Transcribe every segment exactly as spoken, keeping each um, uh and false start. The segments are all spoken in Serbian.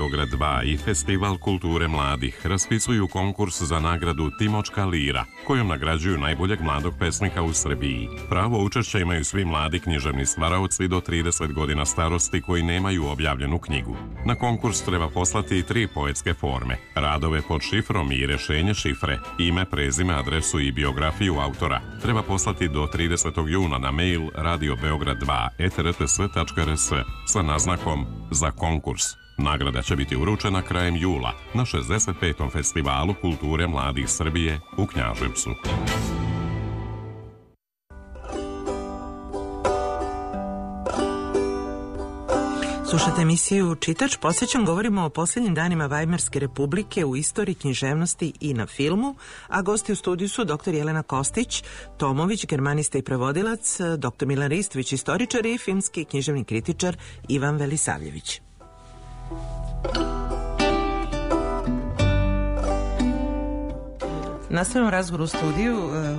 Beograd dva i Festival kulture mladih raspisuju konkurs za nagradu Timočka lira, kojom nagrađuju najboljeg mladog pesnika u Srbiji. Pravo učešća imaju svi mladi književni stvaraoci do trideset godina starosti koji nemaju objavljenu knjigu. Na konkurs treba poslati i tri poetske forme, radove pod šifrom i rešenje šifre, ime, prezime, adresu i biografiju autora. Treba poslati do tridesetog juna na mail radio beograd dva et r t s tačka r s sa naznakom za konkurs. Nagrada će biti uručena krajem jula na šezdeset petom Festivalu kulture mladih Srbije u Knjaževcu. Slušate emisiju Čitač. Podsjećam, govorimo o posljednjim danima Vajmarske republike u istoriji književnosti i na filmu, a gosti u studiju su dr Jelena Kostić, Tomović, germanista i prevodilac, dr Milan Ristović, istoričar i filmski književni kritičar Ivan Velisavljević. Nastavljamo razgovor u studiju.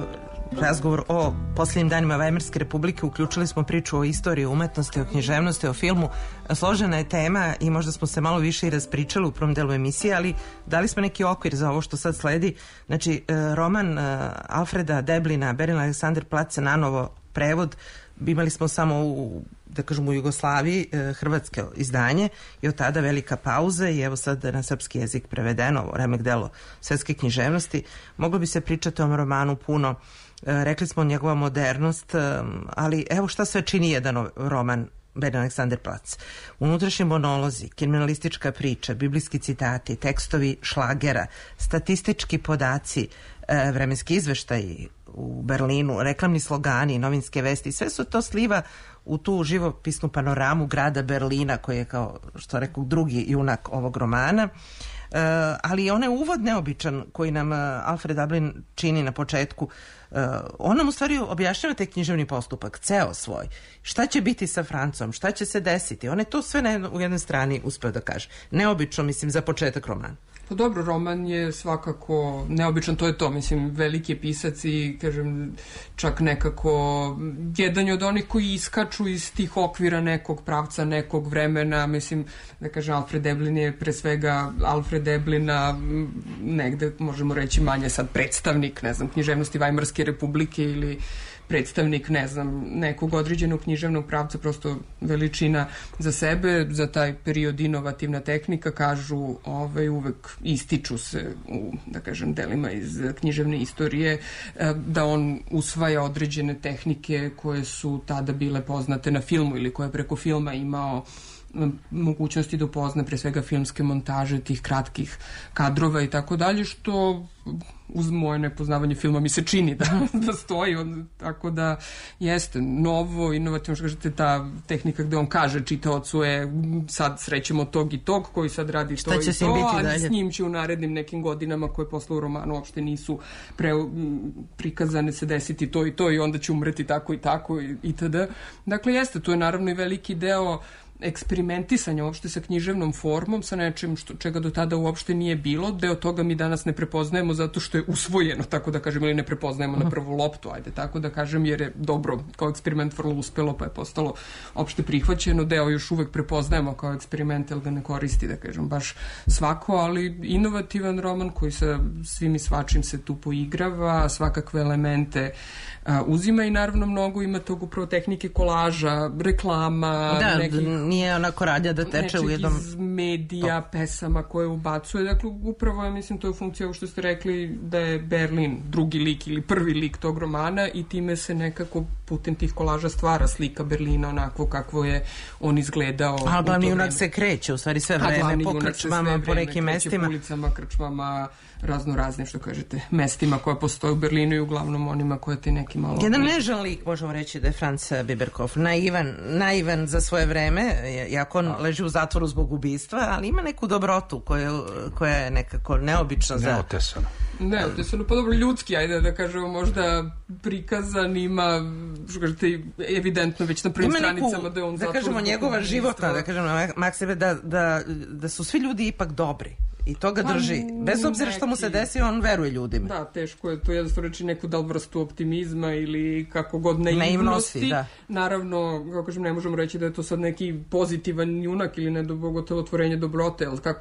Razgovor o posljednjim danima Vajmarske republike. Uključili smo priču o istoriji, umetnosti, o književnosti, o filmu. Složena je tema i možda smo se malo više i raspričali u prvom delu emisije, ali dali smo neki okvir za ovo što sad sledi. Znači, roman Alfreda Deblina, Berlin Alexanderplatz, nanovo prevod. Imali smo samo u, da kažem, u Jugoslaviji hrvatsko izdanje i od tada velika pauza i evo sad na srpski jezik prevedeno ovo remek delo svetske književnosti. Moglo bi se pričati o romanu puno. Rekli smo njegova modernost, ali evo šta sve čini jedan roman Berlin Alexanderplatz. Unutrašnji monolozi, kriminalistička priča, biblijski citati, tekstovi šlagera, statistički podaci, vremenski izveštaji u Berlinu, reklamni slogani, novinske vesti, sve su to sliva u tu živopisnu panoramu grada Berlina koji je, kao što rekao, drugi junak ovog romana. Uh, ali onaj uvod neobičan koji nam uh, Alfred Deblin čini na početku, uh, on nam u stvari objašnjava taj književni postupak, ceo svoj. Šta će biti sa Francom, šta će se desiti? On je to sve na, u jednoj strani uspeo da kaže. Neobično, mislim, za početak romana. Pa dobro, roman je svakako neobičan, to je to, mislim, veliki pisac i, kažem, čak nekako jedan je od onih koji iskaču iz tih okvira nekog pravca, nekog vremena, mislim, da kažem, Alfred Deblin je pre svega Alfred Deblina negde, možemo reći, manje sad predstavnik, ne znam, književnosti Vajmarske republike ili predstavnik, ne znam, nekog određenog književnog pravca, prosto veličina za sebe, za taj period inovativna tehnika, kažu, ovaj, uvek ističu se u, da kažem, delima iz književne istorije, da on usvaja određene tehnike koje su tada bile poznate na filmu ili koje je preko filma imao mogućnosti da upozna pre svega filmske montaže tih kratkih kadrova i tako dalje, što uz moje nepoznavanje filma mi se čini da, da stoji, on, tako da jeste novo, inovativno, što kažete, ta tehnika gde on kaže čitaocu je sad srećemo tog i tog koji sad radi šta to i to, a dalje? S njim će u narednim nekim godinama koje posle u romanu uopšte nisu pre, prikazane se desiti to i to i onda će umreti tako i tako i itd. Dakle, jeste, to je naravno i veliki deo eksperimentisanja uopšte sa književnom formom, sa nečim što, čega do tada uopšte nije bilo. Deo toga mi danas ne prepoznajemo zato što je usvojeno, tako da kažem, ili ne prepoznajemo na prvu loptu, ajde, tako da kažem, jer je dobro kao eksperiment vrlo uspelo, pa je postalo opšte prihvaćeno. Deo još uvek prepoznajemo kao eksperiment, jer ga ne koristi, da kažem, baš svako, ali inovativan roman koji sa svim i svačim se tu poigrava, svakakve elemente a, uzima i naravno mnogo ima tog upravo tehnike kolaža, reklama, da, nekih, nije onako radnja da teče u jednom iz medija, to. Pesama koje ubacuje. Dakle, upravo je, mislim, to je funkcija ovo što ste rekli da je Berlin drugi lik ili prvi lik tog romana i time se nekako putem tih kolaža stvara slika Berlina onako kakvo je on izgledao. A glavni junak se kreće u stvari sve vreme po krčmama, po nekim mestima. Po ulicama, krčmama, razno raznim, što kažete, mestima koje postoje u Berlinu i uglavnom onima koje ti neki malo... Jedan nežan lik, možemo reći da je Franz Biberkopf, naivan, naivan za svoje vreme, jako on leži u zatvoru zbog ubistva, ali ima neku dobrotu koja, koja je nekako neobična za... Neotesano. Neotesano, pa dobro, ljudski, ajde da kažemo, možda prikazan, ima, što kažete, evidentno već na prvim stranicama da je on da kažemo, njegova životna, da kažemo, mak sebe, da, da, da su svi ljudi ipak dobri. I to ga drži. Bez obzira što mu se desi, on veruje ljudima. Da, teško je to jednostavno reći neku da li vrstu optimizma ili kako god naivnosti. Da. Naravno, kako kažem, ne možemo reći da je to sad neki pozitivan junak ili ne do bogotelotvorenje dobrote, ali kako